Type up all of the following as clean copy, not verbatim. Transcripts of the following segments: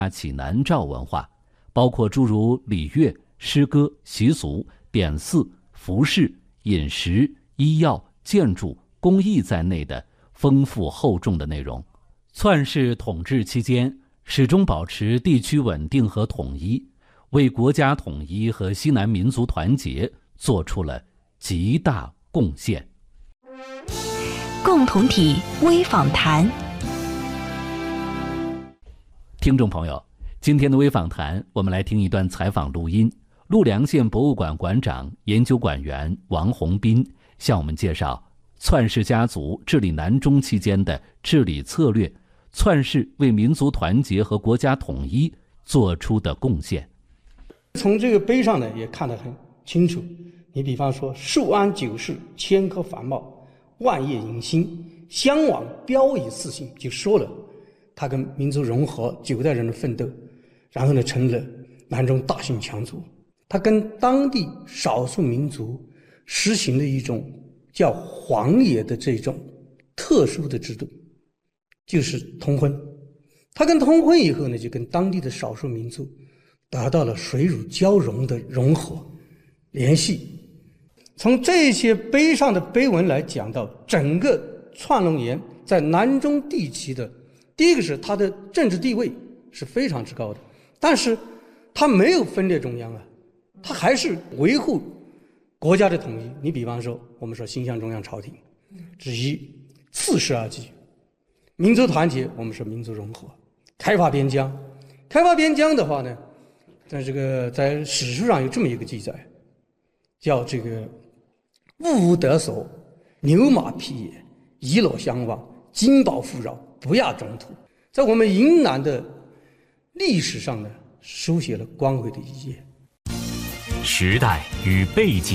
起南诏文化，包括诸如礼乐、诗歌、习俗、典祀、服饰、饮食、医药、建筑、工艺在内的丰富厚重的内容。篡氏统治期间，始终保持地区稳定和统一，为国家统一和西南民族团结做出了极大贡献。 共同体微访谈。 听众朋友，今天的微访谈，我们来听一段采访录音。陆良县博物馆馆长、研究馆员王洪斌向我们介绍篡氏家族治理南中期间的治理策略，篡氏为民族团结和国家统一做出的贡献。 从这个碑上呢也看得很清楚，你比方说寿安九世，千科繁茂，万业迎新，襄王标以四行，就说了他跟民族融合9代人的奋斗，然后呢成了南中大型强族。他跟当地少数民族实行了一种叫皇爷的这种特殊的制度，就是通婚。他跟通婚以后呢，就跟当地的少数民族达到了水乳交融的融合联系。从这些碑上的碑文来讲到整个窜龙岩在南中地区的，第一个是它的政治地位是非常之高的，但是它没有分裂中央啊，它还是维护国家的统一。你比方说我们说心向中央朝廷之一，刺12纪，民族团结，我们说民族融合，开发边疆。开发边疆的话呢，在史书上有这么一个记载，叫这个物无得所，牛马匹野，遗落相望，金宝富饶，不亚中土。在我们云南的历史上呢，书写了光辉的一页。 时代与背景。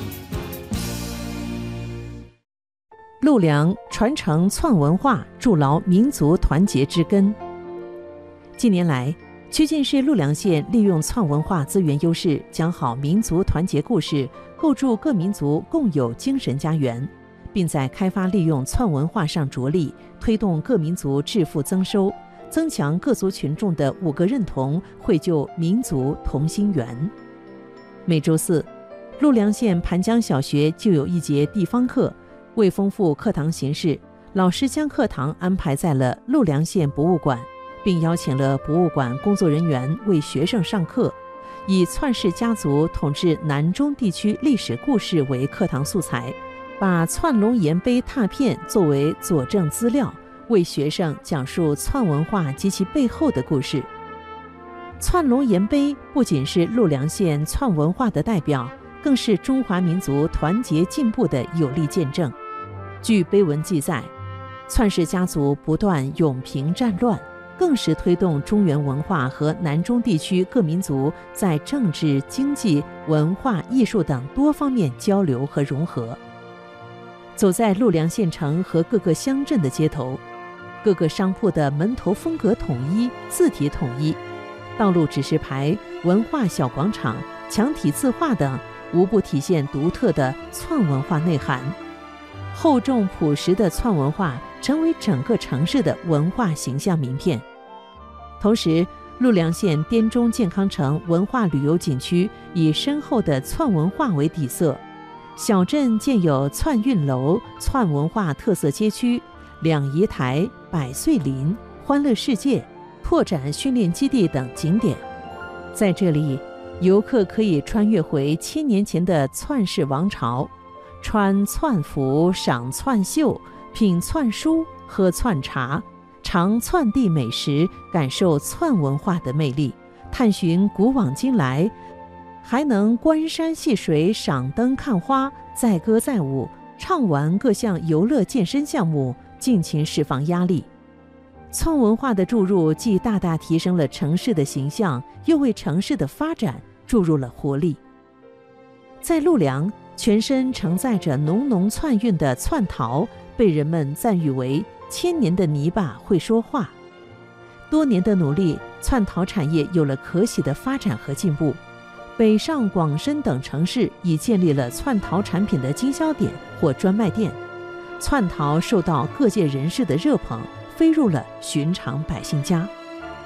陆良传承篡文化，筑牢民族团结之根。近年来，曲靖市陆良县利用篡文化资源优势，讲好民族团结故事，构筑各民族共有精神家园，并在开发利用篡文化上着力，推动各民族致富增收，增强各族群众的5个认同，绘就民族同心圆。每周四，陆良县盘江小学就有一节地方课。为丰富课堂形式，老师将课堂安排在了陆良县博物馆，并邀请了博物馆工作人员为学生上课，以篡氏家族统治南中地区历史故事为课堂素材，把窜龙岩碑拓片作为佐证资料，为学生讲述篡文化及其背后的故事。窜龙岩碑不仅是陆良县篡文化的代表，更是中华民族团结进步的有力见证。据碑文记载，篡氏家族不断永平战乱，更是推动中原文化和南中地区各民族在政治、经济、文化、艺术等多方面交流和融合。走在陆良县城和各个乡镇的街头，各个商铺的门头风格统一，字体统一，道路指示牌、文化小广场、墙体字画等无不体现独特的篡文化内涵。厚重朴实的篡文化成为整个城市的文化形象名片。同时，陆良县滇中健康城文化旅游景区以深厚的篡文化为底色，小镇建有篡运楼、篡文化特色街区、两仪台、百岁林、欢乐世界、拓展训练基地等景点。在这里，游客可以穿越回1000年前的篡氏王朝，穿篡服，赏篡绣，品篡书，喝篡茶，尝篡地美食，感受篡文化的魅力，探寻古往今来，还能观山戏水，赏灯看花，载歌载舞，畅玩各项游乐健身项目，尽情释放压力。篡文化的注入既大大提升了城市的形象，又为城市的发展注入了活力。在陆良，全身承载着浓浓篡韵的窜陶被人们赞誉为1000年的泥巴会说话。多年的努力，窜陶产业有了可喜的发展和进步。北上广深等城市已建立了窜陶产品的经销点或专卖店，窜陶受到各界人士的热捧，飞入了寻常百姓家。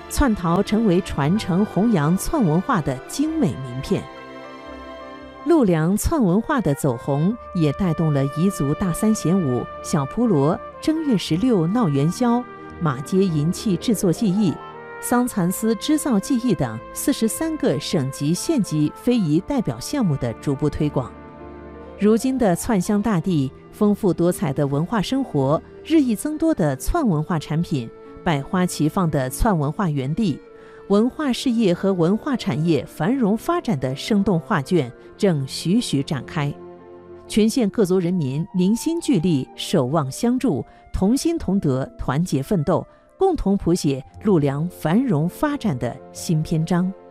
窜陶成为传承弘扬窜文化的精美名片。陆梁窜文化的走红，也带动了彝族大三弦舞、小扑罗、正月16闹元宵、马街银器制作技艺、桑蚕丝织造技艺等43个省级县级非遗代表项目的逐步推广。如今的窜乡大地，丰富多彩的文化生活，日益增多的窜文化产品，百花齐放的窜文化园地，文化事业和文化产业繁荣发展的生动画卷正徐徐展开。全县各族人民凝心聚力，守望相助，同心同德，团结奋斗，共同谱写陆梁繁荣发展的新篇章。